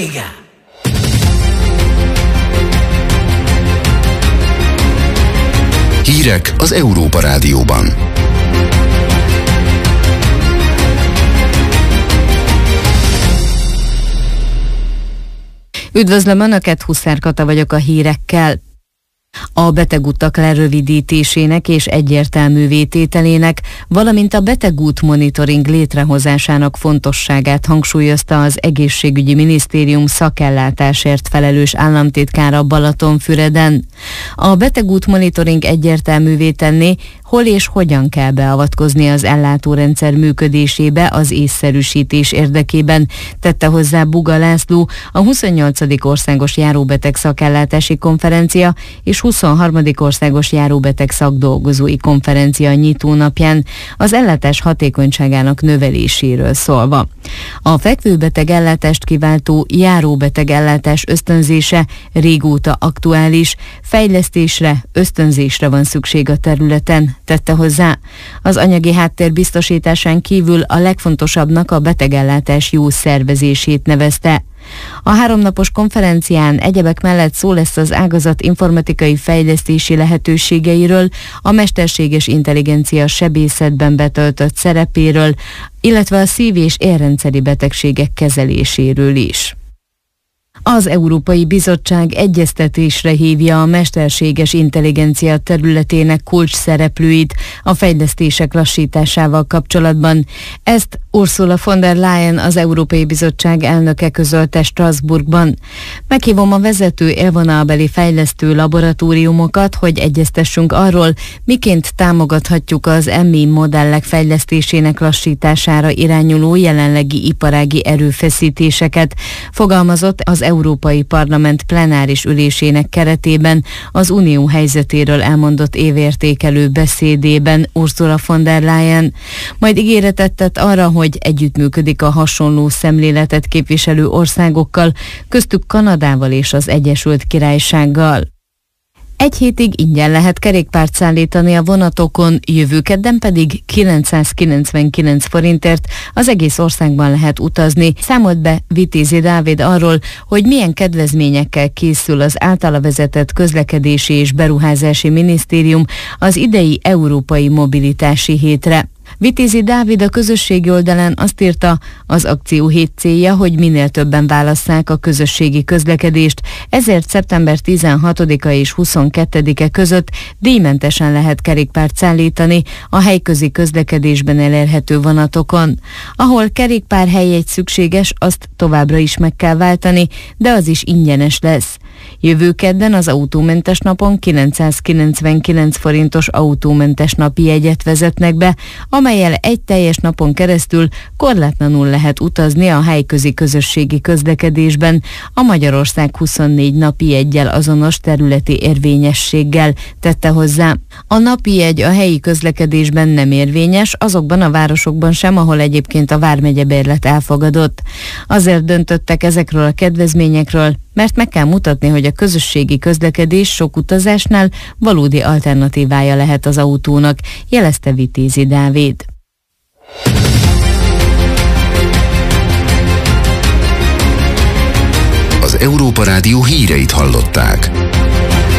vége. Hírek az Európa Rádióban. Üdvözlöm Önöket, Huszár Kata vagyok a hírekkel. A betegutak lerövidítésének és egyértelművé tételének, valamint a betegút monitoring létrehozásának fontosságát hangsúlyozta az Egészségügyi Minisztérium szakellátásért felelős államtitkára Balatonfüreden. A betegút monitoring egyértelművé tenné, hol és hogyan kell beavatkozni az ellátórendszer működésébe az észszerűsítés érdekében, tette hozzá Buga László, a 28. Országos Járóbeteg Szakellátási Konferencia és 23. Országos Járóbeteg Szakdolgozói Konferencia nyitónapján, az ellátás hatékonyságának növeléséről szólva. A fekvőbeteg ellátást kiváltó járóbeteg ellátás ösztönzése régóta aktuális, fejlesztésre, ösztönzésre van szükség a területen, tette hozzá. Az anyagi háttér biztosításán kívül a legfontosabbnak a betegellátás jó szervezését nevezte. A 3 napos konferencián egyebek mellett szó lesz az ágazat informatikai fejlesztési lehetőségeiről, a mesterséges intelligencia sebészetben betöltött szerepéről, illetve a szív- és érrendszeri betegségek kezeléséről is. Az Európai Bizottság egyeztetésre hívja a mesterséges intelligencia területének kulcs szereplőit a fejlesztések lassításával kapcsolatban. Ezt Ursula von der Leyen, az Európai Bizottság elnöke közölte Strasbourgban. Meghívom a vezető élvonalbeli fejlesztő laboratóriumokat, hogy egyeztessünk arról, miként támogathatjuk az MI modellek fejlesztésének lassítására irányuló jelenlegi iparági erőfeszítéseket, fogalmazott az Európai Parlament plenáris ülésének keretében az Unió helyzetéről elmondott évértékelő beszédében Ursula von der Leyen. Majd ígéretet tett arra, hogy együttműködik a hasonló szemléletet képviselő országokkal, köztük Kanadával és az Egyesült Királysággal. Egy hétig ingyen lehet kerékpárt szállítani a vonatokon, jövő kedden pedig 999 forintért az egész országban lehet utazni. Számolt be Vitézi Dávid arról, hogy milyen kedvezményekkel készül az általa vezetett Közlekedési és Beruházási Minisztérium az idei Európai Mobilitási Hétre. Vitézi Dávid a közösségi oldalán azt írta, az akcióhét célja, hogy minél többen válasszák a közösségi közlekedést, ezért szeptember 16-a és 22-e között díjmentesen lehet kerékpárt szállítani a helyközi közlekedésben elérhető vonatokon. Ahol kerékpárhelyjegy szükséges, azt továbbra is meg kell váltani, de az is ingyenes lesz. Jövő kedden az autómentes napon 999 forintos autómentes napi jegyet vezetnek be, amellyel egy teljes napon keresztül korlátlanul lehet utazni a helyközi közösségi közlekedésben, a Magyarország 24 napi jeggyel azonos területi érvényességgel, tette hozzá. A napi jegy a helyi közlekedésben nem érvényes, azokban a városokban sem, ahol egyébként a vármegyebérlet elfogadott. Azért döntöttek ezekről a kedvezményekről, mert meg kell mutatni, hogy a közösségi közlekedés sok utazásnál valódi alternatívája lehet az autónak, jelezte Vitézi Dávid. Az Európa Rádió híreit hallották.